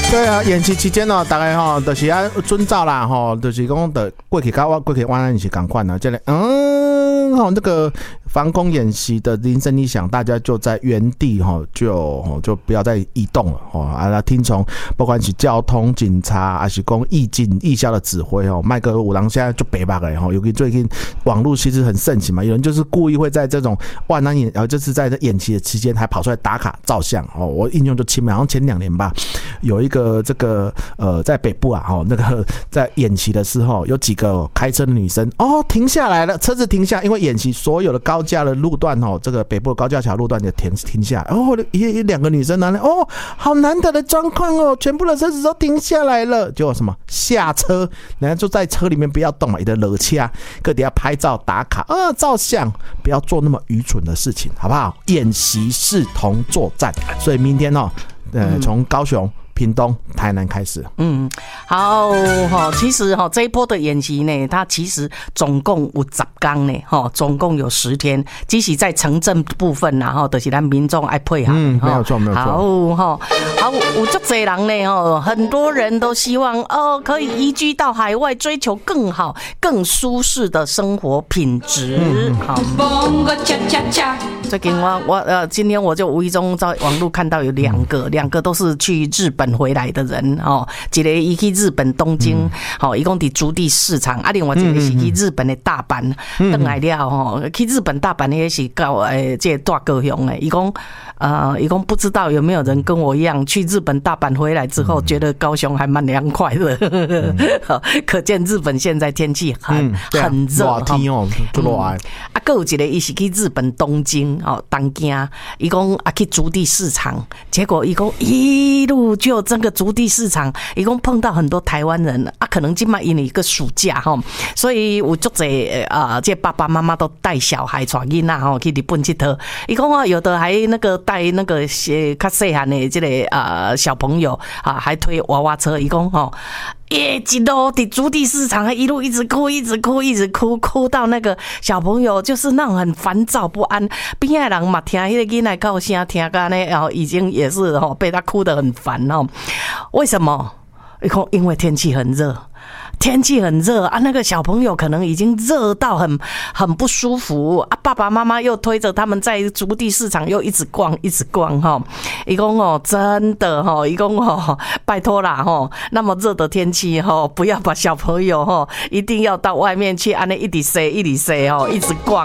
对啊，演习期间哦，大概吼就是要遵照啦吼，就是讲的过去湾岸是同款的，这个那个防空演习的铃声一响，大家就在原地哈，就不要再移动了哦，啊，听从不管是交通警察还是讲义消的指挥哦，麦克五郎现在就北巴了哈，尤其最近网络其实很盛行嘛，有人就是故意会在这种万安演，就是在这演习的期间还跑出来打卡照相哦，我印象就清，好像前2年吧，有一个这个在北部啊那个在演习的时候，有几个开车的女生停下来了，车子停下，因为演习所有的高架的路段这个北部的高架桥路段就停下来，2个女生拿来好难得的状况全部的车子都停下来了，结果什么下车，人家就在车里面不要动嘛，你的热车，各底下拍照打卡照相，不要做那么愚蠢的事情，好不好？演习视同作战，所以明天从高雄、屏东、台南开始。 好其实这一波的演习呢，它其实总共有10天呢，总共有10天，只是在城镇部分啦，就是咱民众爱配合。 没有错。 好，有很多人呢，很多人都希望可以移居到海外，追求更好、更舒适的生活品质。好。最近今天我就无意中在网络看到有两个都是去日本回来的人一个伊去日本东京伊讲伫竹地市场另外一个是去日本的大阪回来了去日本大阪也是到这大高雄的伊讲不知道有没有人跟我一样去日本大阪回来之后觉得高雄还蛮凉快的可见日本现在天气很热热天就热还有一个伊是去日本东京东京伊讲去竹地市场，结果伊讲一路就整个竹地市场伊讲碰到很多台湾人可能今麦因为一个暑假所以有足侪这爸爸妈妈都带小孩带囡仔去日本佚佗，伊讲有的还那个带那个较细汉的这个小朋友还推娃娃车，伊讲一路在竹地市场一路一直哭到那个小朋友就是那种很烦躁不安，边的人嘛听那个囡仔哭声听到呢已经也是被他哭得很烦为什么？因为天气很热那个小朋友可能已经热到很不舒服爸爸妈妈又推着他们在竹地市场又一直逛伊讲真的伊讲拜托啦那么热的天气不要把小朋友一定要到外面去安尼一直塞一直逛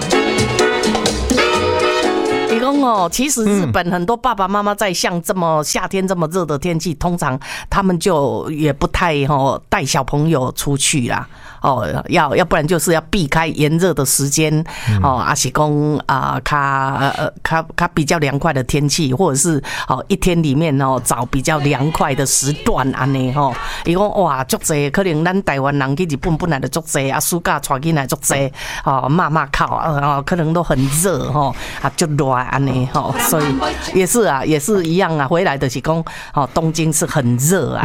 伊讲其实日本很多爸爸妈妈在像这么夏天这么热的天气，通常他们就也不太带小朋友出去啦要不然就是要避开炎热的时间还是讲较比较凉快的天气，或者是一天里面找比较凉快的时段安尼伊讲哇足济可能咱台湾人去日本本来就足济暑假带囡仔足济骂靠可能都很热就热安尼所以也是一样回来的是讲东京是很热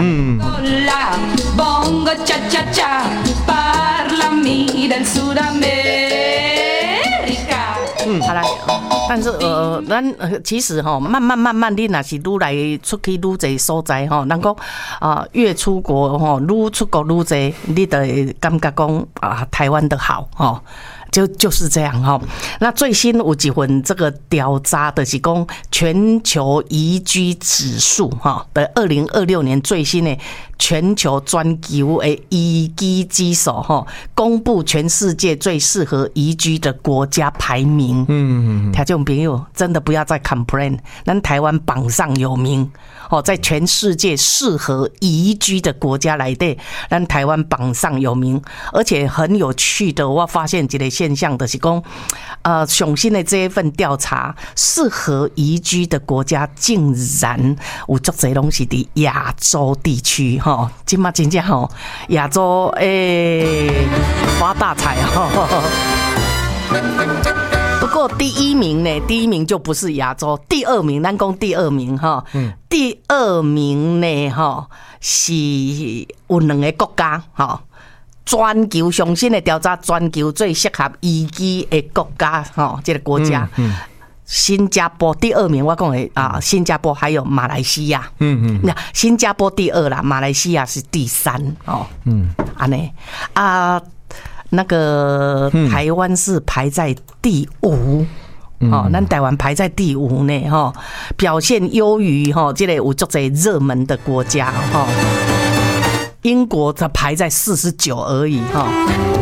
好啦，但是咱其实慢慢你若是愈来出去愈侪所在人讲越出国愈出国愈侪，你就会感觉讲台湾的好就是这样那最新有一份这个调查的是讲全球宜居指数的2026年最新的全球全球的宜居指数公布全世界最适合宜居的国家排名。听众朋友真的不要再 complain， 咱台湾榜上有名在全世界适合宜居的国家内底，咱台湾榜上有名，而且很有趣的，我发现一个现象就是讲上新的这一份调查，适合宜居的国家竟然有足侪拢是伫亚洲地区现在真正亚洲发大财不过第一名就不是亚洲，第二名咱讲第二名第二名呢是有2个国家全球上新的调查，全球最适合宜居的国家这个国家新加坡第2名，我讲的啊，新加坡还有马来西亚，那新加坡第2啦，马来西亚是第3哦，安尼啊，那个台湾是排在第5。哦，咱台湾排在第5呢，哈，表现优于哈，这个有足侪热门的国家，哈，英国才排在49而已，哈。